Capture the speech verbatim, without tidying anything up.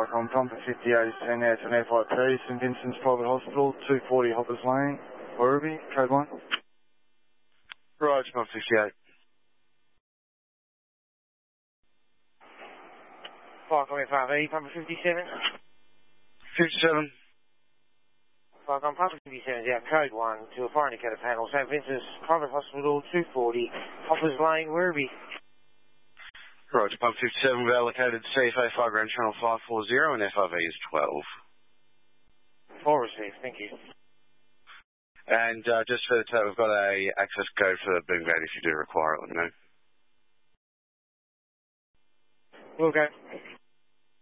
Vicom, Trumpet fifty-eight is ten out to an F I P, St Vincent's Private Hospital, two forty Hoppers Lane, Werribee, code one. Right, Pump fifty-eight. Vicom F R V, Pump fifty-seven. fifty-seven. Vicom Pump fifty-seven is out, code one, to a fire indicator panel, St Vincent's Private Hospital, two forty Hoppers Lane, Werribee. Roger, Pump fifty-seven, we've allocated C F A Fire Ground Channel five forty and F R V is twelve. All received, thank you. And uh, just for the tow, we've got a access code for the boom gate if you do require it, let me know. Will go.